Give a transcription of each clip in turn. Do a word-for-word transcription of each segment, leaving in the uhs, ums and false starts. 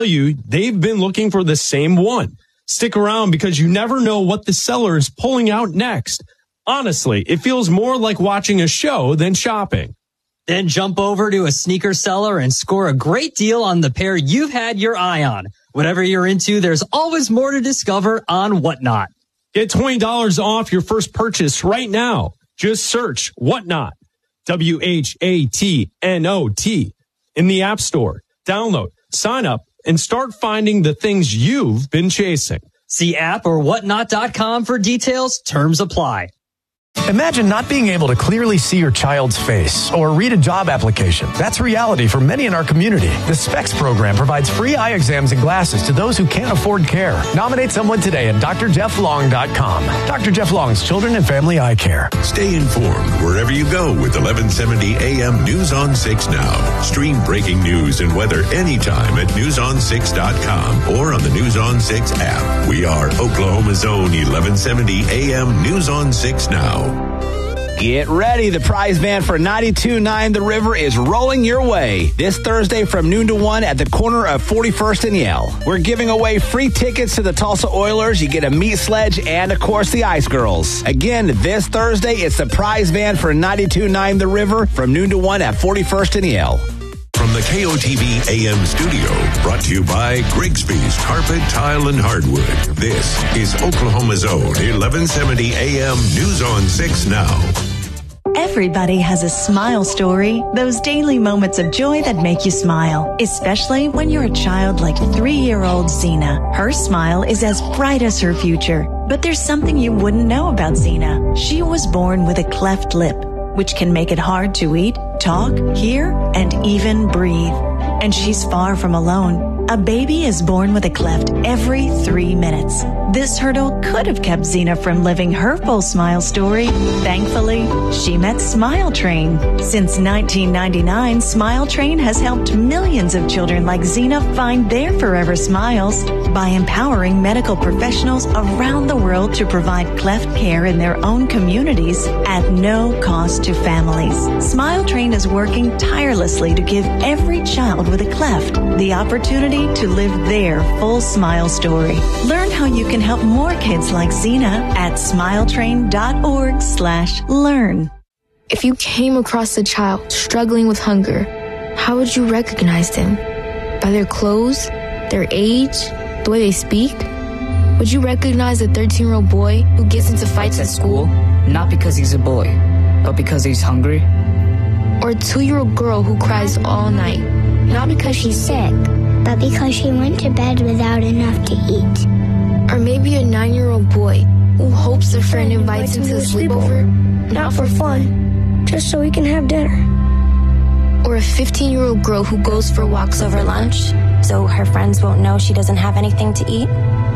you they've been looking for the same one. Stick around because you never know what the seller is pulling out next. Honestly, it feels more like watching a show than shopping. Then jump over to a sneaker seller and score a great deal on the pair you've had your eye on. Whatever you're into, there's always more to discover on Whatnot. Get twenty dollars off your first purchase right now. Just search Whatnot, W H A T N O T, in the App Store. Download, sign up, and start finding the things you've been chasing. See app or whatnot dot com for details. Terms apply. Imagine not being able to clearly see your child's face or read a job application. That's reality for many in our community. The SPECS program provides free eye exams and glasses to those who can't afford care. Nominate someone today at D R Jeff Long dot com. Doctor Jeff Long's Children and Family Eye Care. Stay informed wherever you go with eleven seventy A M News on six Now. Stream breaking news and weather anytime at news on six dot com or on the News on six app. We are Oklahoma's own eleven seventy A M News on six Now. Get ready. The prize van for ninety-two point nine The River is rolling your way this Thursday from noon to one at the corner of forty-first and Yale. We're giving away free tickets to the Tulsa Oilers. You get a meat sledge and, of course, the Ice Girls. Again, this Thursday, it's the prize van for ninety-two point nine The River from noon to one at forty-first and Yale. From the K O T V A M studio, brought to you by Grigsby's Carpet, Tile, and Hardwood. This is Oklahoma's own eleven seventy A M News on six Now. Everybody has a smile story, those daily moments of joy that make you smile, especially when you're a child like three-year-old Zena. Her smile is as bright as her future, but there's something you wouldn't know about Zena. She was born with a cleft lip, which can make it hard to eat, talk, hear, and even breathe. And she's far from alone. A baby is born with a cleft every three minutes. This hurdle could have kept Zena from living her full smile story. Thankfully, she met Smile Train. Since nineteen ninety-nine, Smile Train has helped millions of children like Zena find their forever smiles by empowering medical professionals around the world to provide cleft care in their own communities at no cost to families. Smile Train is working tirelessly to give every child with a cleft the opportunity to live their full smile story. Learn how you can help more kids like Zena at smiletrain.org slash learn. If you came across a child struggling with hunger, how would you recognize them? By their clothes, their age, the way they speak? Would you recognize a thirteen-year-old boy who gets into fights at school? Not because he's a boy, but because he's hungry. Or a two-year-old girl who cries all night? Not because she's sick, but because she went to bed without enough to eat. Or maybe a nine-year-old boy who hopes a friend invites him to a sleepover, not for fun, just so he can have dinner. Or a fifteen-year-old girl who goes for walks over lunch, so her friends won't know she doesn't have anything to eat.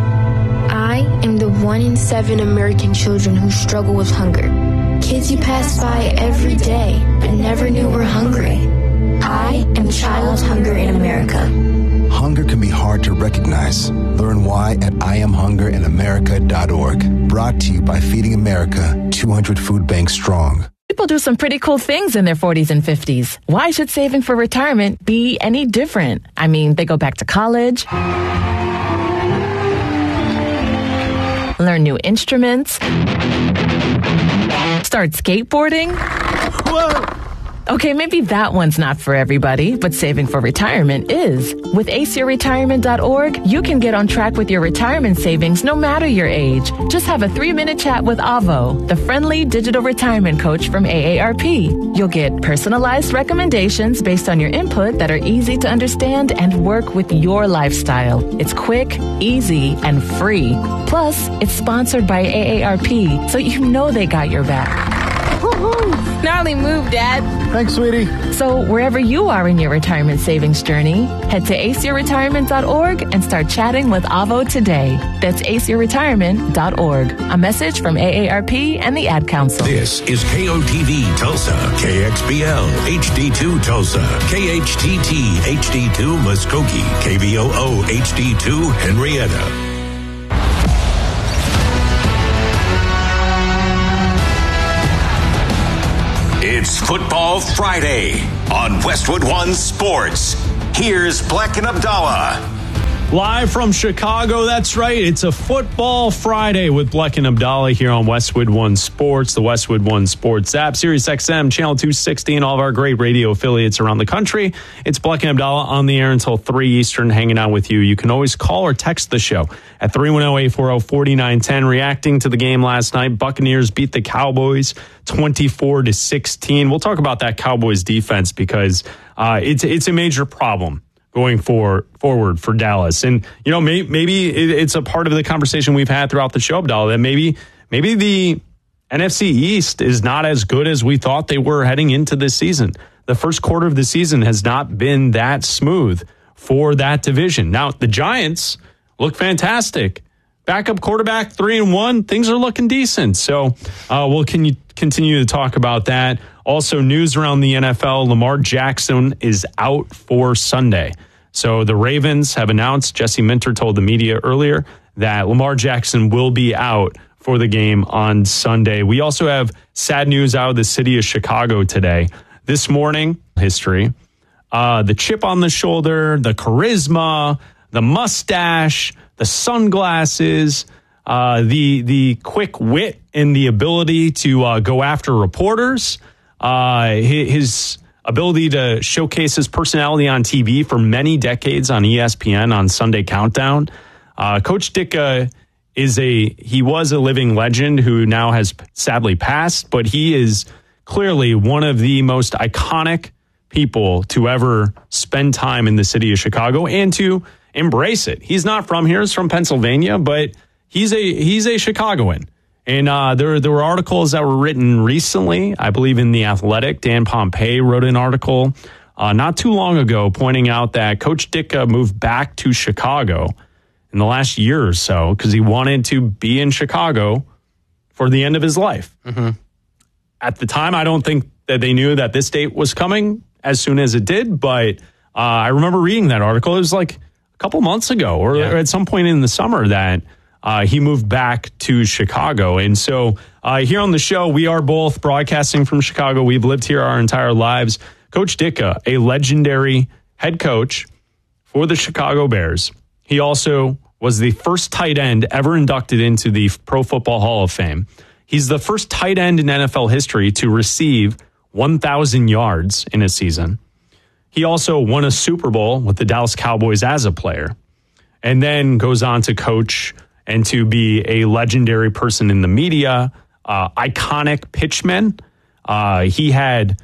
I am the one in seven American children who struggle with hunger. Kids you pass by every day, but never knew were hungry. I am Child Hunger in America. Hunger can be hard to recognize. Learn why at I am hunger in america dot org. Brought to you by Feeding America, two hundred food banks strong. People do some pretty cool things in their forties and fifties. Why should saving for retirement be any different? I mean, they go back to college, learn new instruments, start skateboarding. Whoa! Okay, maybe that one's not for everybody, but saving for retirement is. With ace your retirement dot org, you can get on track with your retirement savings no matter your age. Just have a three-minute chat with Avo, the friendly digital retirement coach from A A R P. You'll get personalized recommendations based on your input that are easy to understand and work with your lifestyle. It's quick, easy, and free. Plus, it's sponsored by A A R P, so you know they got your back. Gnarly move, Dad. Thanks, sweetie. So wherever you are in your retirement savings journey, head to ace your retirement dot org and start chatting with Avo today. That's ace your retirement dot org. A message from A A R P and the Ad Council. This is K O T V Tulsa, K X B L H D two Tulsa, K H T T H D two Muskogee, K V O O H D two Henrietta. It's Football Friday on Westwood One Sports. Here's Black and Abdallah. Live from Chicago, that's right. It's a football Friday with Bleck and Abdallah here on Westwood One Sports, the Westwood One Sports app, Sirius X M, Channel two sixty, and all of our great radio affiliates around the country. It's Bleck and Abdallah on the air until three Eastern, hanging out with you. You can always call or text the show at three one zero, eight four zero, four nine one zero. Reacting to the game last night, Buccaneers beat the Cowboys twenty-four to sixteen. We'll talk about that Cowboys defense because uh, it's it's a major problem going for, forward for Dallas. And, you know, may, maybe it, it's a part of the conversation we've had throughout the show, Abdallah, that maybe maybe the N F C East is not as good as we thought they were heading into this season. The first quarter of the season has not been that smooth for that division. Now, the Giants look fantastic. Backup quarterback, three and one. Things are looking decent. So uh, we'll con- continue to talk about that. Also, news around the N F L, Lamar Jackson is out for Sunday. So the Ravens have announced, Jesse Minter told the media earlier, that Lamar Jackson will be out for the game on Sunday. We also have sad news out of the city of Chicago today. This morning, history, uh, the chip on the shoulder, the charisma, the mustache, the sunglasses, uh, the the quick wit and the ability to uh, go after reporters, uh, his ability to showcase his personality on T V for many decades on E S P N on Sunday Countdown. Uh, Coach Ditka is a he was a living legend who now has sadly passed, but he is clearly one of the most iconic people to ever spend time in the city of Chicago and to embrace it. He's not from here; he's from Pennsylvania, but he's a he's a Chicagoan. And uh, there there were articles that were written recently, I believe, in The Athletic. Dan Pompei wrote an article uh, not too long ago pointing out that Coach Ditka moved back to Chicago in the last year or so because he wanted to be in Chicago for the end of his life. Mm-hmm. At the time, I don't think that they knew that this date was coming as soon as it did, but uh, I remember reading that article. It was like a couple months ago or, yeah. or at some point in the summer that uh, he moved back to Chicago. And so uh, here on the show, we are both broadcasting from Chicago. We've lived here our entire lives. Coach Ditka, a legendary head coach for the Chicago Bears. He also was the first tight end ever inducted into the Pro Football Hall of Fame. He's the first tight end in N F L history to receive one thousand yards in a season. He also won a Super Bowl with the Dallas Cowboys as a player, and then goes on to coach and to be a legendary person in the media, uh, iconic pitchman. Uh, he had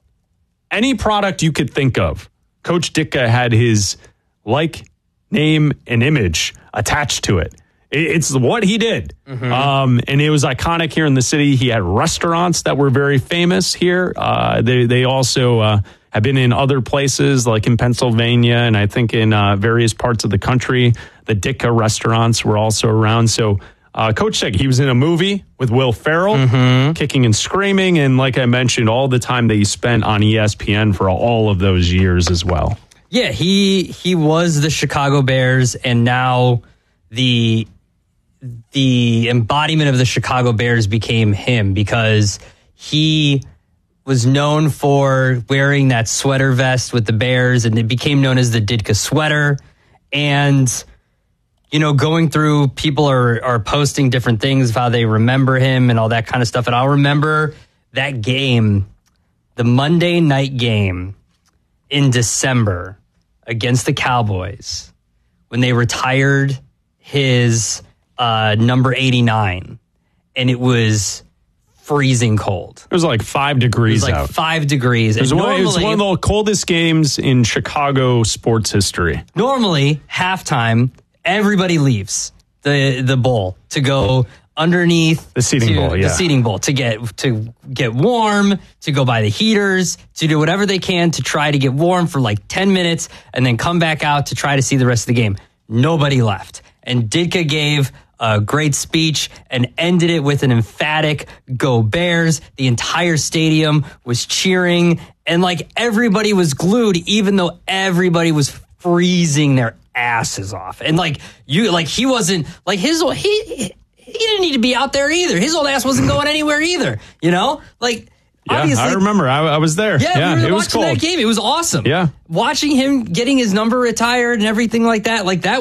any product you could think of. Coach Ditka had his like, name, and image attached to it. It's what he did. Mm-hmm. Um, and it was iconic here in the city. He had restaurants that were very famous here. Uh, they, they also uh, have been in other places like in Pennsylvania and I think in uh, various parts of the country. The Ditka restaurants were also around. So uh, Coach Ditka, he was in a movie with Will Ferrell, mm-hmm. Kicking and Screaming. And like I mentioned, all the time that he spent on E S P N for all of those years as well. Yeah, he he was the Chicago Bears and now the... the embodiment of the Chicago Bears became him because he was known for wearing that sweater vest with the Bears and it became known as the Ditka sweater. And, you know, going through, people are, are posting different things of how they remember him and all that kind of stuff. And I'll remember that game, the Monday night game in December against the Cowboys when they retired his... Uh, number eighty-nine, and it was freezing cold. It was like five degrees it was like out. Five degrees. It was, one, normally, it was one of the coldest games in Chicago sports history. Normally, halftime, everybody leaves the the bowl to go underneath the seating to, bowl. Yeah, the seating bowl to get to get warm, to go by the heaters, to do whatever they can to try to get warm for like ten minutes, and then come back out to try to see the rest of the game. Nobody left. And Ditka gave a great speech and ended it with an emphatic "Go Bears." The entire stadium was cheering and like everybody was glued, even though everybody was freezing their asses off. And like you, like he wasn't like his, he, he didn't need to be out there either. His old ass wasn't going anywhere either, you know, like. Yeah, obviously, I remember. I, I was there. Yeah, yeah we were it watching was cold. that game. It was awesome. Yeah. Watching him getting his number retired and everything like that, like that